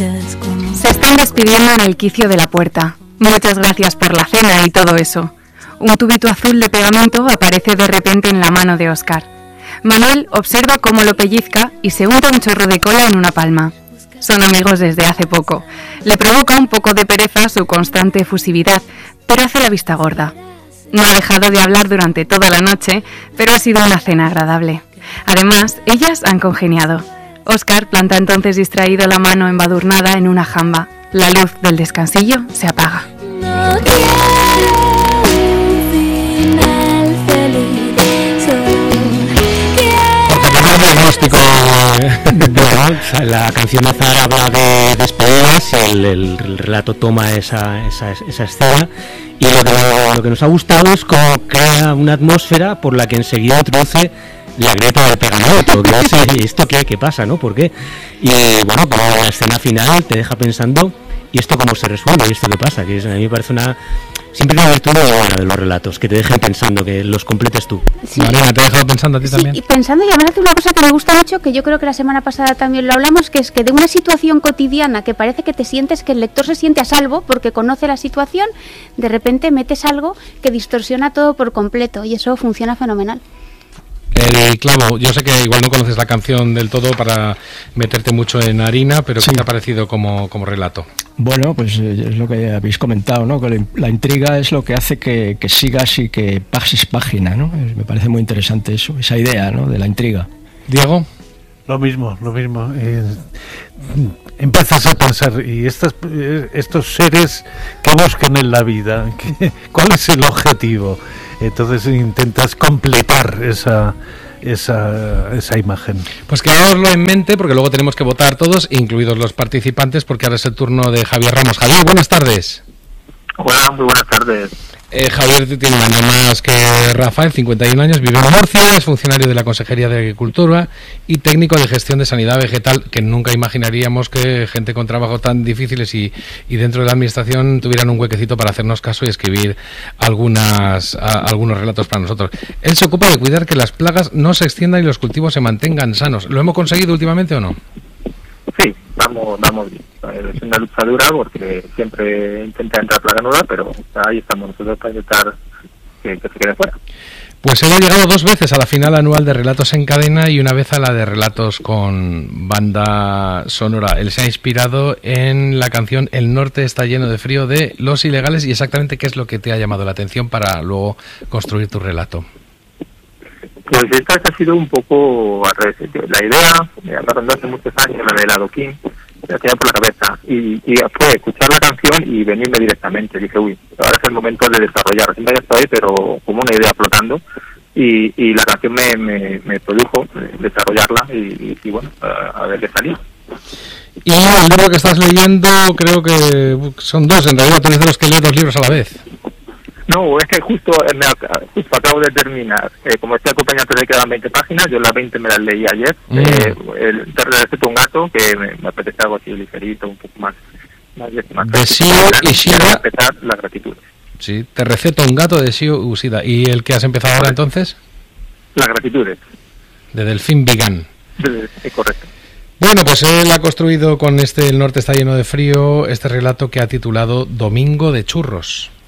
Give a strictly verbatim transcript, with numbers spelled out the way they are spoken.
Se están despidiendo en el quicio de la puerta. Muchas gracias por la cena y todo eso. Un tubito azul de pegamento aparece de repente en la mano de Óscar. Manuel observa cómo lo pellizca y se unta un chorro de cola en una palma. Son amigos desde hace poco. Le provoca un poco de pereza su constante efusividad, pero hace la vista gorda. No ha dejado de hablar durante toda la noche, pero ha sido una cena agradable. Además, ellas han congeniado. Óscar planta entonces distraído la mano embadurnada en una jamba. La luz del descansillo se apaga. No quiero un final feliz, El diagnóstico, bueno, la canción de Zahara habla de despedidas y el, el, el relato toma esa, esa, esa escena, y lo que, lo que nos ha gustado es cómo crea una atmósfera por la que enseguida introduce la grieta del pegamento, que no sé, ¿esto qué, qué pasa, no? ¿Por qué? Y bueno, como la escena final te deja pensando, ¿y esto cómo se resuelve? ¿Y esto qué pasa? Que es, a mí me parece una... Siempre una virtud de los relatos, que te dejen pensando, que los completes tú. Sí. Mariana, ¿te he dejado pensando a ti Sí, también? y pensando, y además hace una cosa que me gusta mucho, que yo creo que la semana pasada también lo hablamos, que es que de una situación cotidiana que parece que te sientes, que el lector se siente a salvo porque conoce la situación, de repente metes algo que distorsiona todo por completo, y eso funciona fenomenal. El clavo, yo sé que igual no conoces la canción del todo para meterte mucho en harina, pero ¿qué Sí. te ha parecido como, como relato? Bueno, pues eh, es lo que habéis comentado, ¿no? Que la, la intriga es lo que hace que, que sigas y que pases página, ¿no? Es- me parece muy interesante eso, esa idea, ¿no? De la intriga. Diego, Lo mismo, lo mismo. Eh, empiezas a pensar, y estas, eh, estos seres que buscan en la vida, ¿qué- ¿cuál es el objetivo? Entonces intentas completar esa, esa, esa imagen. pues quedáoslo en mente porque luego tenemos que votar todos, incluidos los participantes, porque ahora es el turno de Javier Ramos. Javier, buenas tardes. Hola, muy buenas tardes. Eh, Javier tiene un año más que Rafael, cincuenta y un años, vive en Murcia, es funcionario de la Consejería de Agricultura y técnico de gestión de sanidad vegetal, que nunca imaginaríamos que gente con trabajos tan difíciles y, y dentro de la administración tuvieran un huequecito para hacernos caso y escribir algunas a, algunos relatos para nosotros. Él se ocupa de cuidar que las plagas no se extiendan y los cultivos se mantengan sanos. ¿Lo hemos conseguido últimamente o no? Sí, vamos, vamos bien. Es una lucha dura porque siempre intenta entrar plaga nueva, pero ahí estamos nosotros para intentar que, que se quede fuera. Pues él ha llegado dos veces a la final anual de Relatos en Cadena y una vez a la de Relatos con banda sonora. Él se ha inspirado en la canción El norte está lleno de frío de Los Ilegales. Y exactamente qué es lo que te ha llamado la atención para luego construir tu relato. Pues esta ha sido un poco al revés. La idea, me hablaron de hace muchos años, la del adoquín, la tenía por la cabeza. Y, y fue escuchar la canción y venirme directamente. Dije, uy, ahora es el momento de desarrollar. Siempre ya estoy, pero como una idea flotando. Y, y la canción me, me, me produjo eh, desarrollarla y, y, y bueno, a, a ver qué salía. Y el libro que estás leyendo, creo que son dos. En realidad tú eres de los que lee dos libros a la vez. No, es que justo, eh, me, ac- justo acabo de terminar. Eh, como estoy acompañante de quedan veinte páginas, yo las veinte me las leí ayer. Mm. Eh, el Te receto un gato, que me, me apetece algo así ligerito, un poco más. más, más De Shio y Ishida. voy a empezar la gratitud. Sí, te receto un gato de Shio Usida. ¿Y el que has empezado ahora entonces? La gratitud De Delfín Vigan. es correcto. Bueno, pues él ha construido con este El norte está lleno de frío este relato que ha titulado Domingo de Churros.